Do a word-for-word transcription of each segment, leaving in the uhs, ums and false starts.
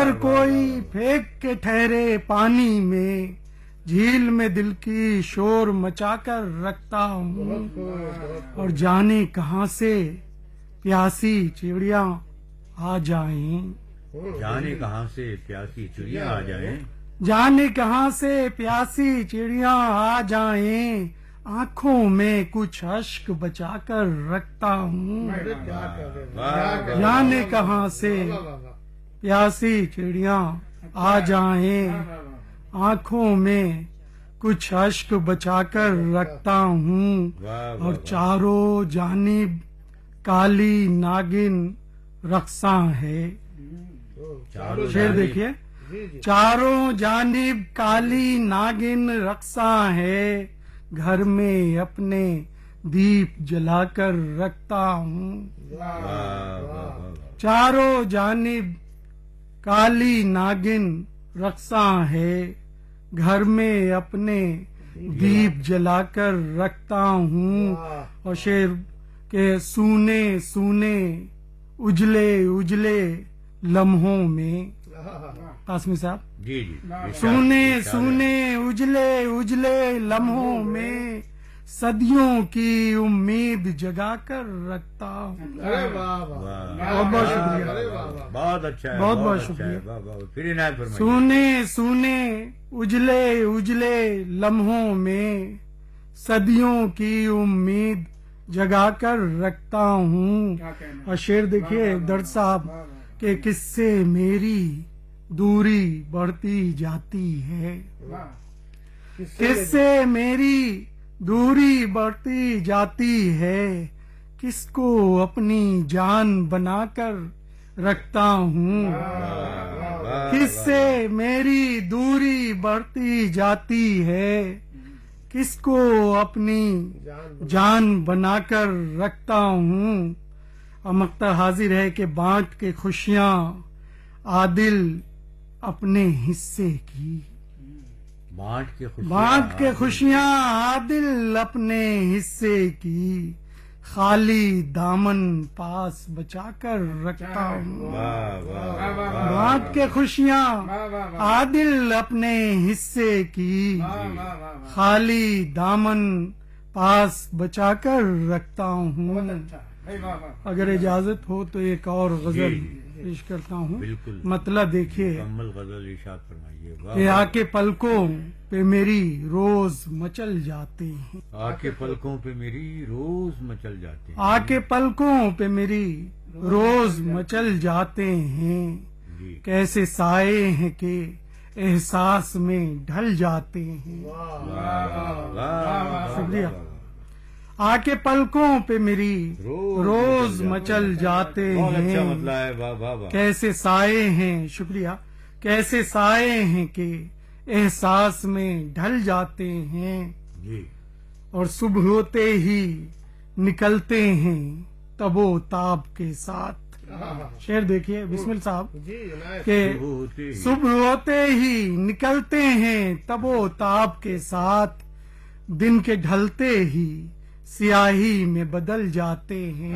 اگر کوئی پھینک کے ٹھہرے پانی میں، جھیل میں دل کی شور مچا کر رکھتا ہوں، اور جانے کہاں سے پیاسی چڑیاں آ جائیں، جانے کہاں سے پیاسی چڑیاں آ جائیں، جانے کہاں سے پیاسی چڑیاں آ جائیں، آنکھوں میں کچھ اشک بچا کر رکھتا ہوں، جانے کہاں سے پیاسی چڑیاں آ جائیں، آنکھوں میں کچھ اشک بچا کر رکھتا ہوں، اور چاروں جانب کالی ناگن رقصاں ہے۔ شعر دیکھیے، چاروں جانب کالی ناگن رقصاں ہے، گھر میں اپنے دیپ جلا کر رکھتا ہوں، چاروں جانب کالی ناگن رقصاں ہے، گھر میں اپنے دیپ جلا کر رکھتا ہوں، اور شعر کے سونے سونے اجلے اجلے لمحوں میں، قاسمی صاحب، جی جی سونے سونے اجلے اجلے لمحوں میں صدیوں کی امید جگا کر رکھتا ہوں۔ بہت بہت شکریہ، بہت اچھا ہے، بہت بہت اچھا شکریہ۔ ہے، واہ واہ، پھر عنایت فرمائیے۔ سونے سونے اجلے اجلے لمحوں میں صدیوں کی امید جگا کر رکھتا ہوں، اور شعر دیکھیے درد صاحب کہ کس سے میری دوری بڑھتی جاتی ہے، کس سے میری دوری بڑھتی جاتی ہے، کس کو اپنی جان بنا کر رکھتا ہوں، کس سے میری دوری بڑھتی جاتی ہے، کس کو اپنی جان بنا کر رکھتا ہوں، اور مقطع حاضر ہے کہ بانٹ کے خوشیاں عادل اپنے حصے کی، بانٹ کے خوشیاں بانٹ کے خوشیاں عادل اپنے حصے کی، خالی دامن پاس بچا کر رکھتا ہوں، واہ واہ واہ، بانٹ کے خوشیاں عادل اپنے حصے کی، خالی دامن پاس بچا کر رکھتا ہوں۔ اگر اجازت ہو تو ایک اور غزل پیش کرتا ہوں، بالکل، مطلب دیکھیے مکمل غزل ارشاد فرمائیے۔ واہ کہ واہ، آ کے پلکوں پہ میری روز مچل جاتے ہیں، آ کے پلکوں پہ میری روز مچل جاتے ہیں، آ کے پلکوں پہ میری روز مچل جاتے ہیں، جی کیسے سائے ہیں کہ احساس میں ڈھل جاتے ہیں، شکریہ۔ آ کے پلکوں پہ میری روز مچل جاتے بہت اچھا ہیں، مطلب ہے، واہ واہ واہ، کیسے سائے ہیں، شکریہ، کیسے سائے ہیں کہ احساس میں ڈھل جاتے ہیں، جی اور صبح ہوتے ہی نکلتے ہیں تب و تاب کے ساتھ۔ شعر دیکھیے بسم اللہ صاحب کہ ہوتے ہی، صبح ہوتے ہی نکلتے ہیں تب و تاب کے ساتھ، دن کے ڈھلتے ہی سیاہی میں بدل جاتے ہیں۔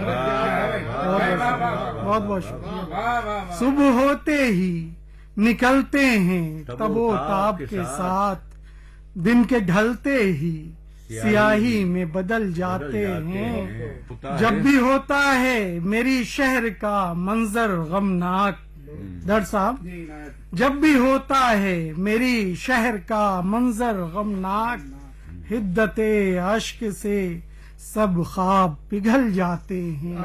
بہت بہت شکریہ۔ صبح ہوتے ہی نکلتے ہیں تب و تاب کے ساتھ، دن کے ڈھلتے ہی سیاہی میں بدل جاتے ہیں، جب بھی ہوتا ہے میری شہر کا منظر غمناک، در صاحب، جب بھی ہوتا ہے میری شہر کا منظر غمناک، حدت اشک سے سب خواب پگھل جاتے ہیں۔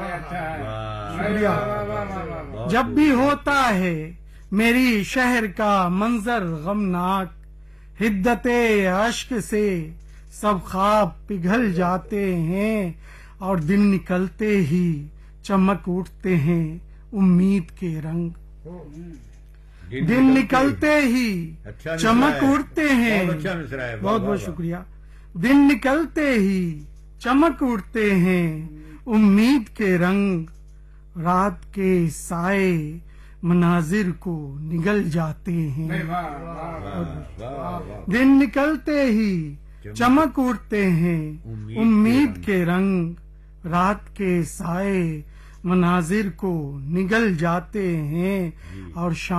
شکریہ۔ جب بھی ہوتا ہے میری شہر کا منظر غمناک، حدت اشک سے سب خواب پگھل جاتے ہیں، اور دن نکلتے ہی چمک اٹھتے ہیں امید کے رنگ، دن نکلتے ہی چمک اٹھتے ہیں، بہت بہت شکریہ، دن نکلتے ہی چمک اٹھتے ہیں امید کے رنگ، رات کے سائے مناظر کو نگل جاتے ہیں، دن نکلتے ہی چمک اٹھتے ہیں امید کے رنگ، رات کے سائے مناظر کو نگل جاتے ہیں، اور شام